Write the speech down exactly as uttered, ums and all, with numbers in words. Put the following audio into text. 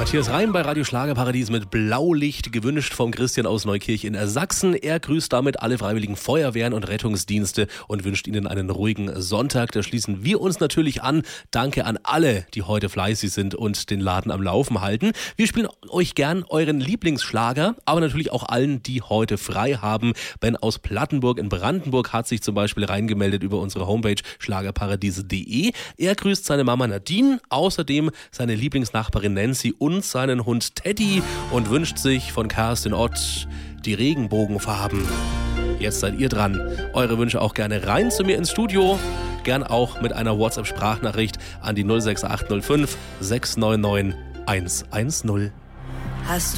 Matthias Reim bei Radio Schlagerparadies mit Blaulicht, gewünscht vom Christian aus Neukirch in Sachsen. Er grüßt damit alle freiwilligen Feuerwehren und Rettungsdienste und wünscht Ihnen einen ruhigen Sonntag. Da schließen wir uns natürlich an. Danke an alle, die heute fleißig sind und den Laden am Laufen halten. Wir spielen euch gern euren Lieblingsschlager, aber natürlich auch allen, die heute frei haben. Ben aus Plattenburg in Brandenburg hat sich zum Beispiel reingemeldet über unsere Homepage schlagerparadiese punkt de. Er grüßt seine Mama Nadine, außerdem seine Lieblingsnachbarin Nancy und seinen Hund Teddy und wünscht sich von Kerstin Ott die Regenbogenfarben. Jetzt seid ihr dran. Eure Wünsche auch gerne rein zu mir ins Studio. Gern auch mit einer WhatsApp-Sprachnachricht an die null sechs acht null fünf sechs neun neun eins eins null. Hast